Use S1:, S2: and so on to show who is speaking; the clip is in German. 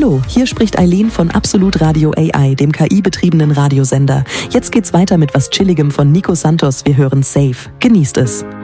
S1: Hallo, hier spricht Eileen von Absolut Radio AI, dem KI-betriebenen Radiosender. Jetzt geht's weiter mit was Chilligem von Nico Santos. Wir hören Safe. Genießt es.